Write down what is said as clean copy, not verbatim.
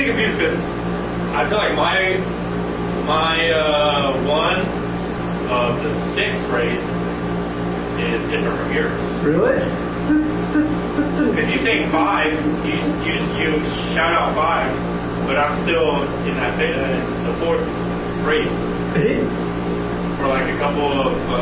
getting confused because I feel like my one of the 6 race is different from yours. Really? Because you say 5, you shout out 5, but I'm still in that the 4th race for like a couple of